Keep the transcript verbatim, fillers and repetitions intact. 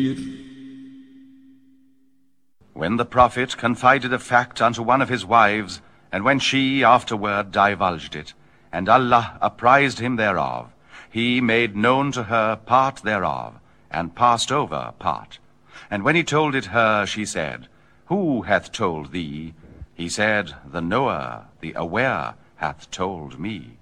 When the prophet confided a fact unto one of his wives, and when she afterward divulged it, and Allah apprised him thereof, he made known to her part thereof, and passed over part. And when he told it her, she said, Who hath told thee? He said, The knower, the aware, hath told me.